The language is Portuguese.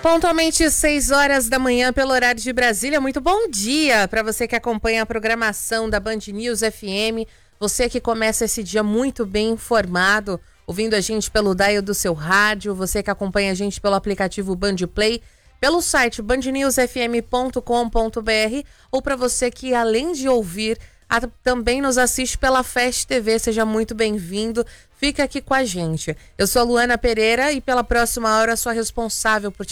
Pontualmente 6 horas da manhã pelo horário de Brasília. Muito bom dia para você que acompanha a programação da Band News FM. Você que começa esse dia muito bem informado, ouvindo a gente pelo dial do seu rádio. Você que acompanha a gente pelo aplicativo Band Play, pelo site bandnewsfm.com.br, ou para você que, além de ouvir, também nos assiste pela Fast TV. Seja muito bem-vindo. Fica aqui com a gente. Eu sou a Luana Pereira e pela próxima hora sou a responsável por